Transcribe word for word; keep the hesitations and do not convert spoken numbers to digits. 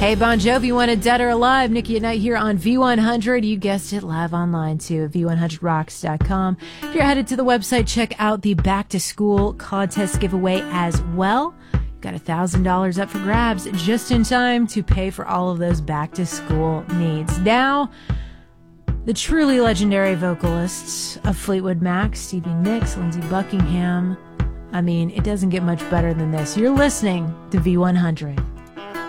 Hey, Bon Jovi wanted Dead or Alive. Nikki at Night here on V one hundred. You guessed it, live online too at V one hundred rocks dot com. If you're headed to the website, check out the Back to School contest giveaway as well. Got one thousand dollars up for grabs just in time to pay for all of those back to school needs. Now, the truly legendary vocalists of Fleetwood Mac, Stevie Nicks, Lindsey Buckingham. I mean, it doesn't get much better than this. You're listening to V one hundred.